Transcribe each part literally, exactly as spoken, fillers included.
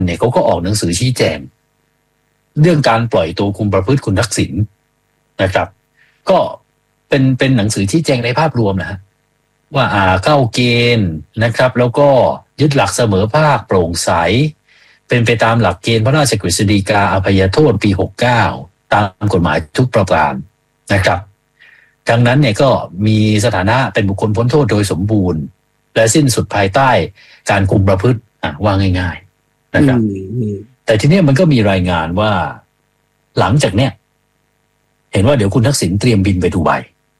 เนี่ยเขาก็ออกหนังสือชี้แจงเรื่องการปล่อยตัวคุมประพฤติคุณทักษิณนะครับก็เป็นเป็นหนังสือชี้แจงในภาพรวมนะฮะว่าอ่าเข้าเกณฑ์นะครับแล้วก็ยึดหลักเสมอภาคโปร่งใสเป็นไปตามหลักเกณฑ์พระราชกฤษฎีกาอภัยโทษปีหกสิบเก้าตามกฎหมายทุกประการนะครับดังนั้นเนี่ยก็มีสถานะเป็นบุคคลพ้นโทษโดยสมบูรณ์และสิ้นสุดภายใต้การคุมประพฤติอ่ะว่าง่ายๆนะครับแต่ทีนี้มันก็มีรายงานว่าหลังจากเนี้ยเห็นว่าเดี๋ยวคุณทักษิณเตรียมบินไปดูไบ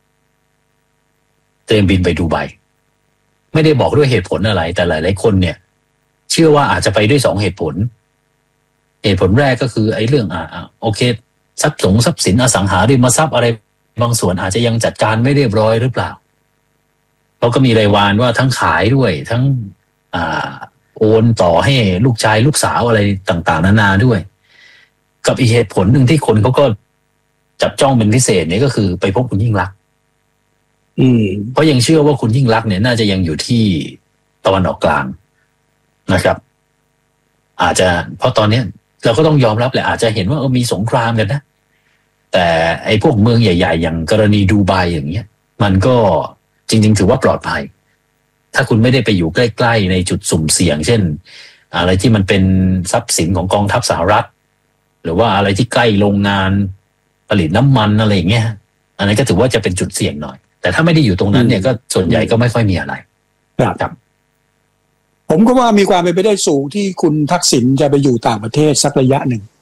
เตรียมบินไปดูไบไม่ได้บอกด้วยเหตุผลอะไรแต่หลายๆคนเนี่ยเชื่อว่าอาจจะไปด้วยสองเหตุผลเหตุผลแรกก็คือไอ้เรื่องอ่าโอเคทรัพย์สงทรัพย์สินอสังหาริมทรัพย์อะไรบางส่วนอาจจะยังจัดการไม่เรียบร้อยหรือเปล่าเขาก็มีรายวานว่าทั้งขายด้วยทั้งอ่าโอนต่อให้ลูกชายลูกสาวอะไรต่างๆนานาด้วยกับอีกเหตุผลหนึ่งที่คนเขาก็จับจ้องเป็นพิเศษเนี่ยก็คือไปพบคุณยิ่งลักษณ์อืมเพราะยังเชื่อว่าคุณยิ่งลักษณ์เนี่ยน่าจะยังอยู่ที่ตะวันออกกลางนะครับอาจจะเพราะตอนนี้เราก็ต้องยอมรับแหละอาจจะเห็นว่าเออมีสงครามกันนะแต่ไอ้พวกเมืองใหญ่ๆอย่างกรณีดูไบอย่างเงี้ยมันก็จริงๆถือว่าปลอดภัยถ้าคุณไม่ได้ไปอยู่ใกล้ๆในจุดสุ่มเสี่ยงเช่นอะไรที่มันเป็นทรัพย์สินของกองทัพสหรัฐหรือว่าอะไรที่ใกล้โรงงานผลิตน้ำมันอะไรอย่างเงี้ยอันนั้นก็ถือว่าจะเป็นจุดเสี่ยงหน่อยแต่ถ้าไม่ได้อยู่ตรงนั้นเนี่ยก็ส่วนใหญ่ก็ไม่ค่อยมีอะไรครับผมก็ว่ามีความเป็นไปได้สูงที่คุณทักษิณจะไปอยู่ต่างประเทศสักระยะหนึ่ง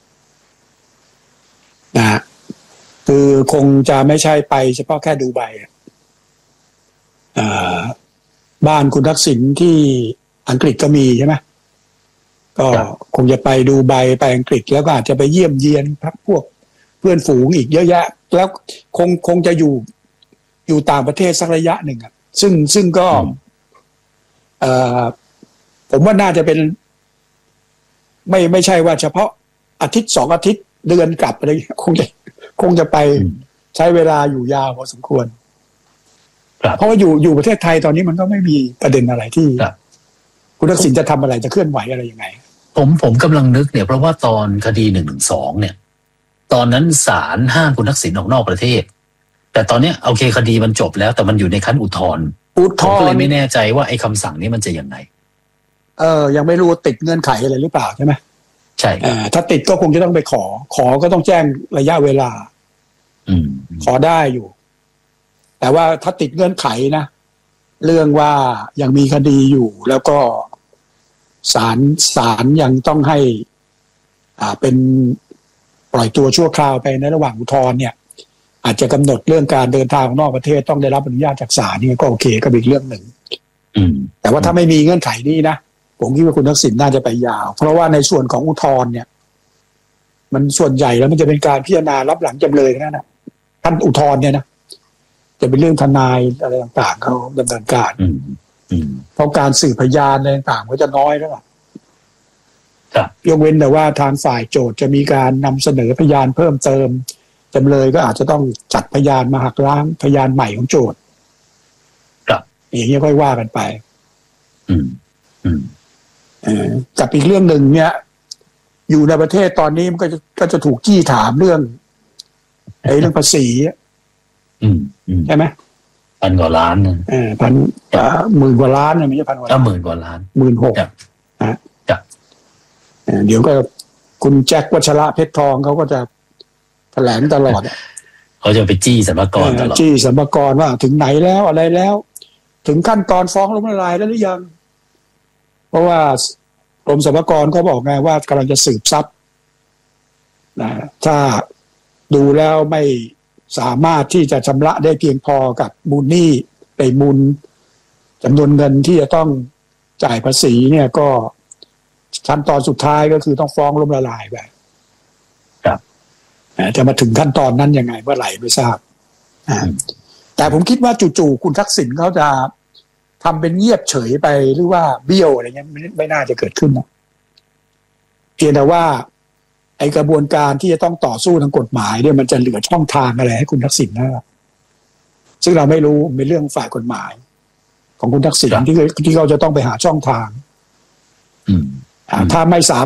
นะคือคงจะไม่ใช่ไปเฉพาะแค่ดูไบอ่าบ้านคุณทักษิณที่อังกฤษก็มีใช่ไหมก็คงจะไปดูไบไปอังกฤษแล้วก็อาจจะไปเยี่ยมเยียนพักพวกเพื่อนฝูงอีกเยอะแยะแล้วคงคงจะอยู่อยู่ต่างประเทศสักระยะหนึ่งอ่ะซึ่งซึ่งก็เอ่อผมว่าน่าจะเป็นไม่ไม่ใช่ว่าเฉพาะอาทิตย์สองอาทิตย์เดือนกลับอะไรคงจะคงจะไปใช้เวลาอยู่ยาวพอสมควรเพราะว่าอยู่อยู่ประเทศไทยตอนนี้มันก็ไม่มีประเด็นอะไรที่คุณทักษิณจะทำอะไรจะเคลื่อนไหวอะไรยังไงผมผมกำลังนึกเนี่ยเพราะว่าตอนคดีหนึ่งหนึ่งสองเนี่ยตอนนั้นศาลห้ามคุณทักษิณออกนอกประเทศแต่ตอนนี้โอเคคดีมันจบแล้วแต่มันอยู่ในขั้นอุทธรณ์อุทธรณ์ก็เลยไม่แน่ใจว่าไอ้คำสั่งนี้มันจะยังไงเออยังไม่รู้ติดเงื่อนไขอะไรหรือเปล่าใช่ไหมใช่ถ้าติดก็คงจะต้องไปขอขอก็ต้องแจ้งระยะเวลาอืมขอได้อยู่แต่ว่าถ้าติดเงื่อนไขนะเรื่องว่ายังมีคดีอยู่แล้วก็ศาลศาลยังต้องให้อ่าเป็นปล่อยตัวชั่วคราวไปในระหว่างอุทธรณ์เนี่ยอาจจะกำหนดเรื่องการเดินทางนอกประเทศต้องได้รับอนุญาตจากศาลนี่ก็โอเคก็เป็นอีกเรื่องหนึ่งแต่ว่าถ้าไม่มีเงื่อนไขนี้นะผมคิดว่าคุณทักษิณน่าจะไปยาวเพราะว่าในส่วนของอุทธรณ์เนี่ยมันส่วนใหญ่แล้วมันจะเป็นการพิจารณารับหลังจำเลยนั่นนะท่านอุทธรณ์เนี่ยนะจะเป็นเรื่องทนายอะไรต่างๆเขาดำเนินการเพราะการสืบพยานอะไรต่างๆก็จะน้อยแล้วยกเว้นแต่ว่าทางฝ่ายโจทย์จะมีการนำเสนอพยานเพิ่มเติมจำเลยก็อาจจะต้องจัดพยานมาหักล้างพยานใหม่ของโจทย์อย่างนี้ค่อยว่ากันไปกับอีกเรื่องหนึ่งเนี่ยอยู่ในประเทศตอนนี้มันก็จะก็จะถูกจี้ถามเรื่องไอ้เรื่องภาษีใช่ไหมพันกว่าล้านเออพันหมื่นกว่าล้านเนี่ยไม่ใช่พันกว่าล้านหมื่นกว่าล้านหมื่นหกนะเดี๋ยวก็คุณแจ็ควัชระเพชรทองเขาก็จะแถลงตลอดเขาจะไปจี้สรรพากรตลอดจี้สรรพากรว่าถึงไหนแล้วอะไรแล้วถึงขั้นตอนฟ้องล้มละลายแล้วหรือยังเพราะว่ากรมสรรพากรก็บอกไงว่ากำลังจะสืบทรัพย์นะถ้าดูแล้วไม่สามารถที่จะชำระได้เพียงพอกับมูลหนี้ไปมูลจำนวนเงินที่จะต้องจ่ายภาษีเนี่ยก็ขั้นตอนสุดท้ายก็คือต้องฟ้องล้มละลายไปครับจะมาถึงขั้นตอนนั้นยังไงเมื่อไหร่ไม่ทราบแต่ผมคิดว่าจู่ๆคุณทักษิณเขาจะทำเป็นเงียบเฉยไปหรือว่าเบี้ยวอะไรเงี้ยไม่ไม่น่าจะเกิดขึ้นนะเพียงแต่ว่าไอกระบวนการที่จะต้องต่อสู้ทางกฎหมายเนี่ยมันจะเหลือช่องทางอะไรให้คุณทักษิณนะครับซึ่งเราไม่รู้เป็นเรื่องฝ่ายกฎหมายของคุณทักษิณที่ที่เขาจะต้องไปหาช่องทางอ่าถ้าไม่สาม